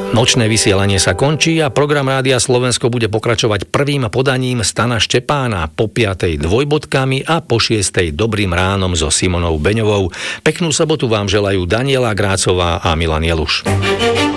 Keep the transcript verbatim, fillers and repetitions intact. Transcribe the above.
Nočné vysielanie sa končí a program Rádia Slovensko bude pokračovať prvým podaním Stana Štepána, po piatej dvojbodkami a po šiestej Dobrým ránom so Simonou Beňovou. Peknú sobotu vám želajú Daniela Grácová a Milan Jeluš.